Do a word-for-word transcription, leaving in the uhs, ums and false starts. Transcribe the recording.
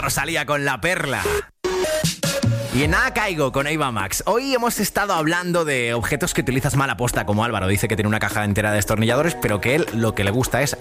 Rosalía con La Perla. Y en nada caigo con Eva Max. Hoy hemos estado hablando de objetos que utilizas mal aposta, como Álvaro dice que tiene una caja entera de destornilladores, pero que él lo que le gusta es